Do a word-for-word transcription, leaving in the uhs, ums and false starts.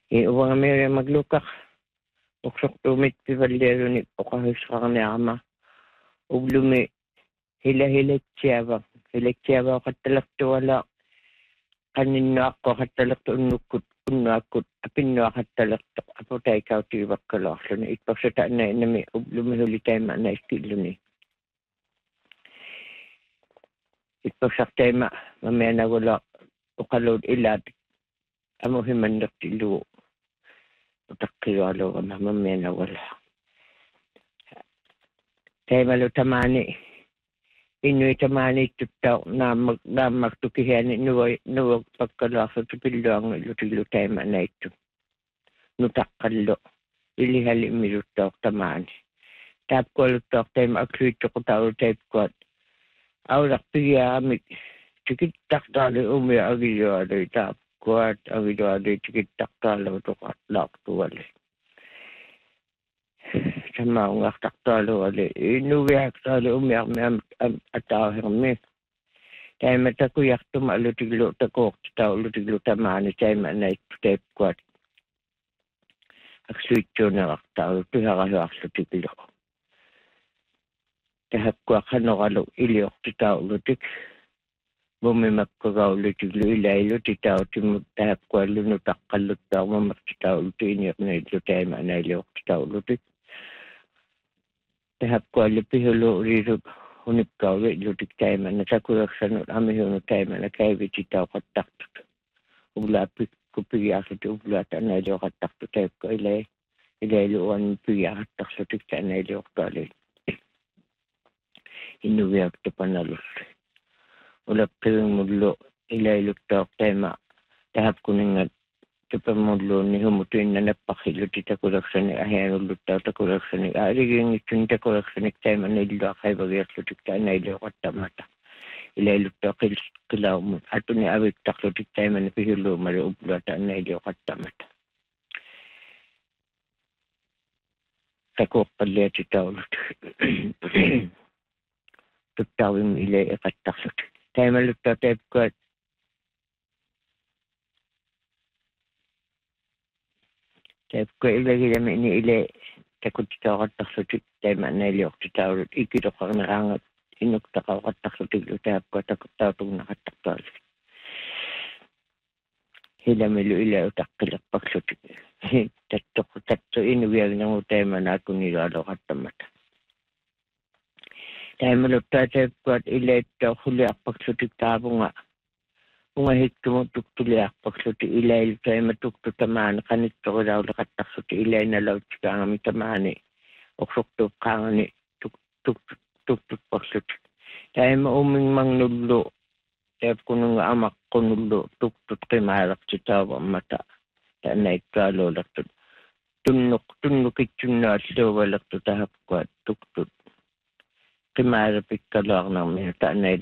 I uwang may maglukak. Uksok tumit pivalero ni pokahusra ni ama. Uglumi hila-hila tiyaba. Hila tiyaba katalakto wala. Kanino ako katalakto unukut. Unukut. Apino katalakto. Apo tayo ikaw tibak kalaklo na ipasata na inami. Uglumi huli tayo ma na estilo ni. Ipasak tayo ma. Mamaya na wala. Ukalod ilad. Amo himandak tilo. Utakkiwalo ka mamaya na wala. Tayo malo tamani. Inuwi tamani tutaw na mag na magtukihan nuwag nuwag pagkalasa tupilo ang lutilo tayo na ito. Nutakalo. Ilihali milutok tamani. Tap ko lutok tayo maakrito ko tao tayo ko. Awak piya amik. Tikit tak tali umi agilo aday tap. Kuat agilo aday tikit tak tali utok at lak tuwali. Sama ngak tak tali wali. Inuwi ak tali umi ak mi ataw hirmi. Tayo matakuyak tumalutiglo takok tao lutiglo tamani tayo manay tayo kuat. Ak switcho na ak tao tuhakayo ak lutiglo. Tahap kuak hanokalo iliok tao lutig. Bumimak ko ka ulit iglo ilaylo, titaw timut tahap ko lunutak kalut daw mamak titaw ulit inyak na ito tayo manaylo titaw ulit. Tahap ko lipihulo riro hunip ka ulit lutik tayo man nasakurak sanot ami hunip tayo man nakaiwi titaw kataktot. Uglapit ko piyakat uglatan na ilo kataktot tayo ko ilay. Ilaylo an piyakat taksotik tayo na ilo kalit. Inuwiyak to panalus. Ulap tayong mudlo, ilaylok tayo tema. Tahap ko nga tipa mudlo ni humutuin na napakilo tita kuraksan ni ahen ulot tayo takuraksan ni ariging itun takuraksan ni tema na ilo akay bagayat lutik tayo na ilo katamata. Ilaylok tayo kilaw mo. Ato ni awik taklutik tayo man napihulo mali ublatan na ilo katamata. Takok palia tita ulot. Tutawin ilay ikataklutik. Tayo malukta tayo ko. Tayo ko ilagay namin ini ilay. Tayo ko titaw kataksutik. Tayo manayliok titaw. Ikito ka narangat. Inukta ka kataksutik. Tayo ko takutaw itong nakataktal. Hilamilo ilay utakilak pagsutik. Tato ko tato inuwiyag ng utay manako nilalo katamata. Tayo malukta tayo ko at ilay ito huli ak pagsutik tabo nga. Kung ahit ko mo tuktuli ak pagsutik ilay tayo matukto tamaan kanito ko daw nakataksutik ilay na law tsika nga may tamaani. O sukto ka nga ni tuktok pagsutik. Tayo mauming mangnulo. Tayo ko nung amak ko nulo tuktot kay marak si tawa mata. Tayo na ikalo lakto. Tunok tunok itun na siya walak to tahap ko at tuktot. Kimarapit ka lang ng minata na